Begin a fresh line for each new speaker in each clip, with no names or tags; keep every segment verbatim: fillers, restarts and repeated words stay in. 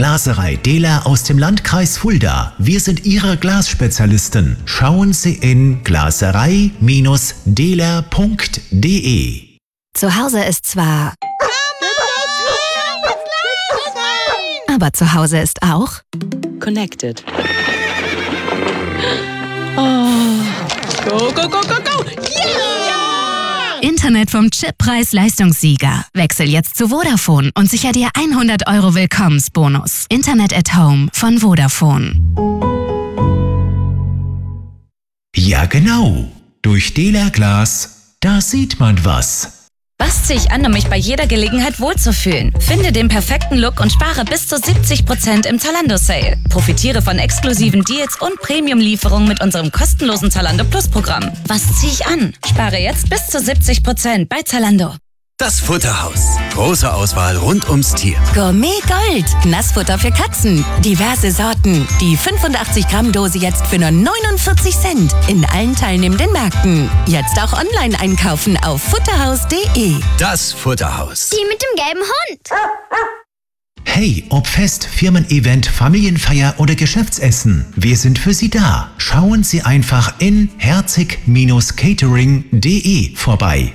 Glaserei Dehler aus dem Landkreis Fulda. Wir sind Ihre Glasspezialisten. Schauen Sie in glaserei Bindestrich dehler Punkt de.
Zu Hause ist zwar... Aber zu Hause ist auch...
Connected. Oh. Go, go, go, go, go! Yeah!
Internet vom Chippreis-Leistungssieger. Wechsel jetzt zu Vodafone und sicher dir hundert Euro Willkommensbonus. Internet at Home von Vodafone.
Ja genau. Durch Dehler Glas, da sieht man was.
Was ziehe ich an, um mich bei jeder Gelegenheit wohlzufühlen? Finde den perfekten Look und spare bis zu siebzig Prozent im Zalando-Sale. Profitiere von exklusiven Deals und Premium-Lieferungen mit unserem kostenlosen Zalando Plus-Programm. Was ziehe ich an? Spare jetzt bis zu siebzig Prozent bei Zalando.
Das Futterhaus. Große Auswahl rund ums Tier.
Gourmet Gold. Nassfutter für Katzen. Diverse Sorten. Die fünfundachtzig Gramm Dose jetzt für nur neunundvierzig Cent. In allen teilnehmenden Märkten. Jetzt auch online einkaufen auf futterhaus punkt de.
Das Futterhaus.
Die mit dem gelben Hund.
Hey, ob Fest, Firmen-Event, Familienfeier oder Geschäftsessen, wir sind für Sie da. Schauen Sie einfach in herzig Bindestrich catering punkt de vorbei.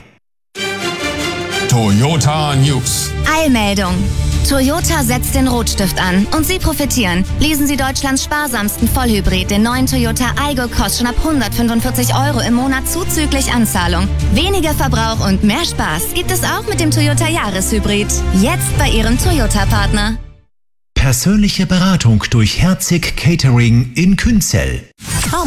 Toyota News.
Eilmeldung. Toyota setzt den Rotstift an und Sie profitieren. Lesen Sie Deutschlands sparsamsten Vollhybrid, den neuen Toyota Aygo, kostet schon ab hundertfünfundvierzig Euro im Monat zuzüglich Anzahlung. Weniger Verbrauch und mehr Spaß gibt es auch mit dem Toyota Jahreshybrid. Jetzt bei Ihrem Toyota-Partner.
Persönliche Beratung durch Herzig Catering in Künzell.